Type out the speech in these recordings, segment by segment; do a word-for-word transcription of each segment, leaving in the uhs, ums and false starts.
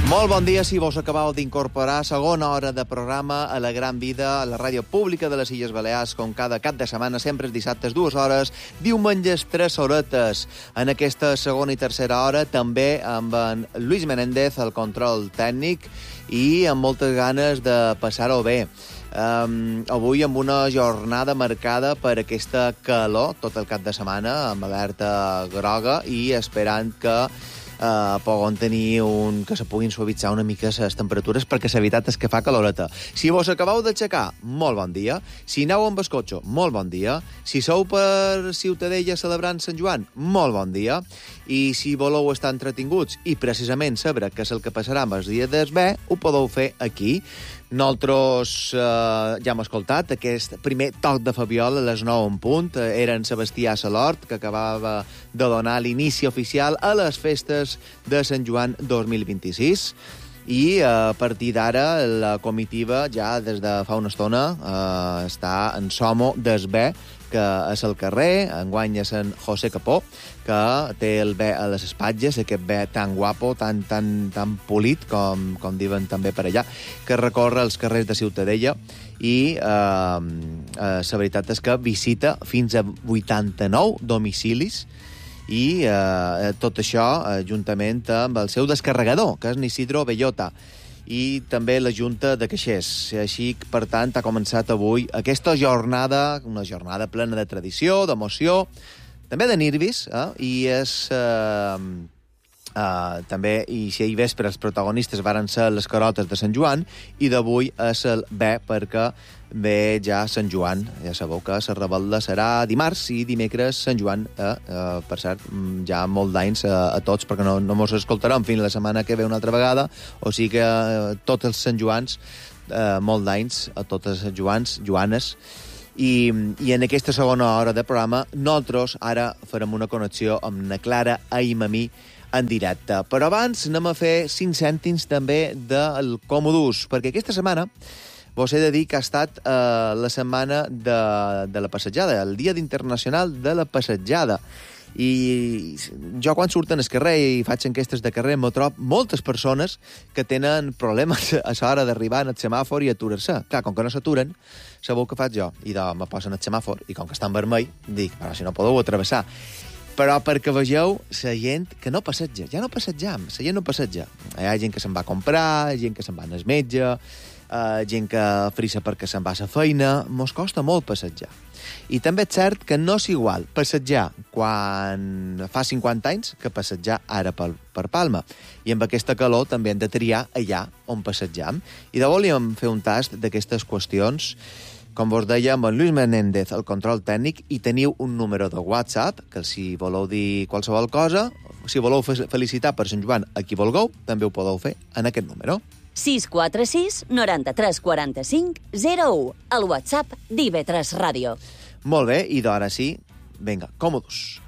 Molt bon dia si vos acabeu d'incorporar segona hora de programa a La Gran Vida, a la ràdio pública de les Illes Balears, com cada cap de setmana, sempre els dissabtes dues hores, diumenges tres horetes. En aquesta segona i tercera hora també amb en Luis Menéndez, el control tècnic, i amb moltes ganes de passar-ho bé. Um, avui amb una jornada marcada per aquesta calor tot el cap de setmana, amb alerta groga i esperant que Uh, poden tenir un... que se puguin suavitzar una mica les temperatures, perquè la veritat és que fa caloreta. Si vos acabeu d'aixecar, molt bon dia. Si aneu amb el cotxe, molt bon dia. Si sou per Ciutadella celebrant Sant Joan, molt bon dia. I si voleu estar entretinguts i precisament saber què és el que passarà amb els dies del bé, ho podeu fer aquí. Nosaltres eh, ja hem escoltat aquest primer toc de Fabiola a les nou en punt. Era en Sebastià Salort, que acabava de donar l'inici oficial a les festes de Sant Joan dos mil vint-i-sis. I a partir d'ara la comitiva ja des de fa una estona eh, està en Somo des bé, que és al carrer. Enguany és en José Capó, que té el bé a les espatges, aquest bé tan guapo, tan, tan, tan polit, com, com diuen també per allà, que recorre els carrers de Ciutadella i eh, eh, la veritat és que visita fins a vuitanta-nou domicilis i eh, tot això eh, juntament amb el seu descarregador, que és Isidro Bellota, i també la Junta de Caixers. Així, per tant, ha començat avui aquesta jornada, una jornada plena de tradició, d'emoció, també de nervis, eh? I és... Eh, Uh, també, i si ahir vespre els protagonistes varen ser les carotes de Sant Joan, i d'avui és el bé, perquè ve ja Sant Joan. Ja sabeu que la revetlla serà dimarts i dimecres Sant Joan. Eh? Uh, per cert, ja molt d'anys a, a tots, perquè no, no mos escoltarem fins la setmana que ve una altra vegada, o sigui que uh, tots els Sant Joans, uh, molt d'anys a totes els Joans, Joanes. I, i en aquesta segona hora de programa nosaltres ara farem una connexió amb na Clara Aimamí en directe. Però abans anem a fer cinc cèntims també del Comodús, perquè aquesta setmana vos he de dir que ha estat eh, la setmana de, de la passejada, el Dia Internacional de la Passejada. I jo quan surten al carrer i faig enquestes de carrer m'ho trobo moltes persones que tenen problemes a l'hora d'arribar al semàfor i aturar-se. Clar, com que no s'aturen, sabeu què faig jo? I doncs me posen al semàfor i com que està en vermell, dic, però si no podeu atravessar. Però perquè vegeu la gent que no passeja, ja no passejam, la gent no passeja. Hi ha gent que se'n va a comprar, gent que se'n va al metge, uh, gent que frissa perquè se'n va a la feina, mos costa molt passejar. I també és cert que no és igual passejar quan fa cinquanta anys que passejar ara per, per Palma. I amb aquesta calor també hem de triar allà on passejam. I de volíem fer un tast d'aquestes qüestions, com vos deia, amb en Luis Menéndez, el control tècnic, i teniu un número de WhatsApp, que si voleu dir qualsevol cosa, si voleu felicitar per Sant Joan a qui vulgueu, també ho podeu fer en aquest número. sis quatre sis, noranta-tres quaranta-cinc, zero u, el WhatsApp d'I V tres Ràdio. Molt bé, i d'ara sí, vinga, Comodús.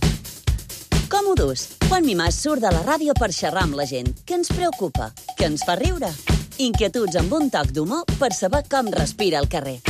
Comodús, Juan Mimàs surt de la ràdio per xerrar amb la gent. Què ens preocupa? Què ens fa riure? Inquietuds amb un toc d'humor per saber com respira el carrer.